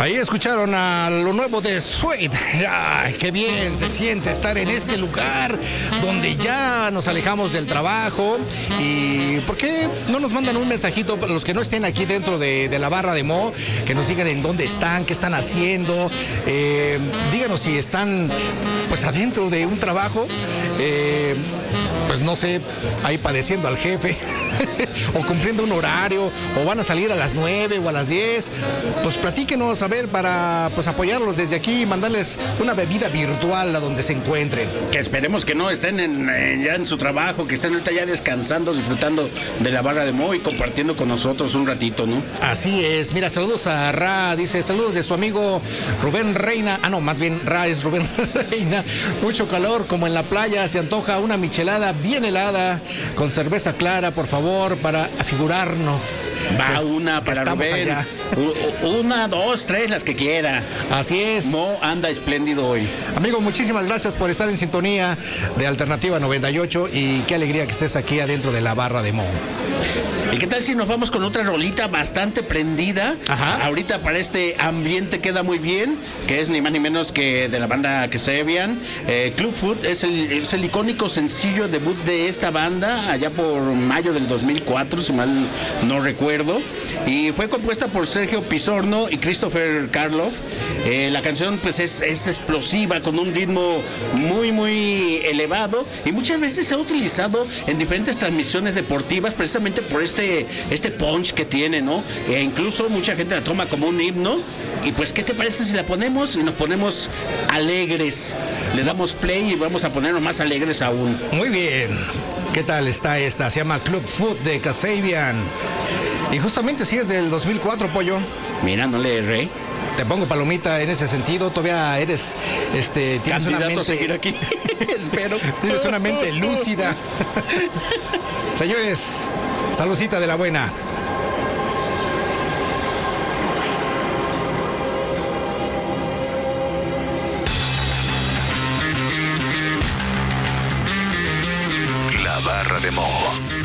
Ahí escucharon a lo nuevo de Suede. Ay, qué bien se siente estar en este lugar donde ya nos alejamos del trabajo. ¿Y por qué no nos mandan un mensajito para los que no estén aquí dentro de la barra de Mo? Que nos digan en dónde están, qué están haciendo. Díganos si están pues adentro de un trabajo. Pues no sé, ahí padeciendo al jefe o cumpliendo un horario, o van a salir a las 9 o a las 10. Pues platíquenos, a ver, para pues apoyarlos desde aquí y mandarles una bebida virtual a donde se encuentren. Que esperemos que no estén ya en su trabajo, que estén ahorita ya descansando, disfrutando de la barra de Mo y compartiendo con nosotros un ratito, ¿no? Así es. Mira, saludos a Ra, dice, saludos de su amigo Rubén Reina. Ah, no, más bien Ra es Rubén Reina. Mucho calor como en la playa, se antoja una michelada bien helada con cerveza clara, por favor, para afigurarnos. Va pues, una para Rubén. Allá. Una, dos, tres, las que quiera. Así es. Mo anda espléndido hoy. Amigo, muchísimas gracias por estar en sintonía de Alternativa 98 y qué alegría que estés aquí adentro de la barra de Mo. ¿Y qué tal si nos vamos con otra rolita bastante prendida? Ajá. Ahorita para este ambiente queda muy bien, que es ni más ni menos que de la banda Kasabian. Club Food es el icónico sencillo debut de esta banda, allá por mayo del 2004, si mal no recuerdo. Y fue compuesta por Sergio Pisorno y Christopher Karloff. La canción pues es explosiva, con un ritmo muy, muy elevado. Y muchas veces se ha utilizado en diferentes transmisiones deportivas, precisamente por este punch que tiene, ¿no? E incluso mucha gente la toma como un himno. Y pues, ¿qué te parece si la ponemos y nos ponemos alegres? Le damos play y vamos a ponernos más alegres aún. Muy bien. ¿Qué tal está esta? Se llama Club Food de Kasabian. Y justamente sí es del 2004, Pollo. Mira, no le erré. Te pongo palomita en ese sentido. Todavía eres tienes candidato una mente, a seguir aquí. Espero. Tienes una mente lúcida. Señores, saludcita de la buena. La barra de Mo.